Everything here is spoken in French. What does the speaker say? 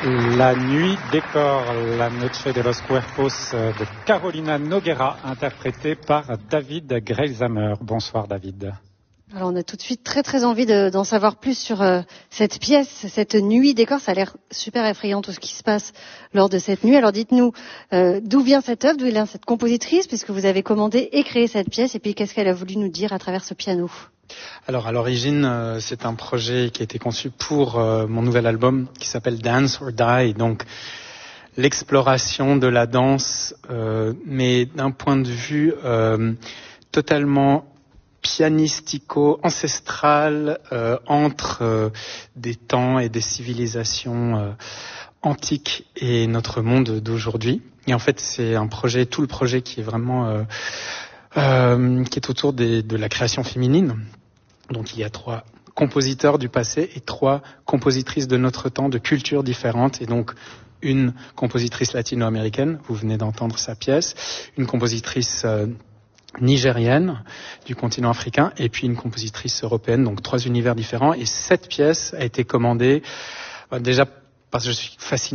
La nuit décore La Noche de los Cuerpos de Carolina Noguera, interprétée par David Greilshammer. Bonsoir David. Alors on a tout de suite très envie d'en savoir plus sur cette pièce, cette nuit décor. Ça a l'air super effrayant tout ce qui se passe lors de cette nuit. Alors dites-nous d'où vient cette œuvre, d'où vient cette compositrice, puisque vous avez commandé et créé cette pièce, et puis qu'est-ce qu'elle a voulu nous dire à travers ce piano? Alors à l'origine, c'est un projet qui a été conçu pour mon nouvel album qui s'appelle Dance or Die, donc l'exploration de la danse, mais d'un point de vue totalement pianistico-ancestral, entre des temps et des civilisations antiques et notre monde d'aujourd'hui. Et en fait, c'est un projet, tout le projet qui est vraiment qui est autour de la création féminine. Donc il y a 3 compositeurs du passé et 3 compositrices de notre temps, de cultures différentes. Et donc une compositrice latino-américaine, vous venez d'entendre sa pièce, une compositrice nigérienne du continent africain et puis une compositrice européenne, donc 3 univers différents. Et cette pièce a été commandée déjà parce que je suis fasciné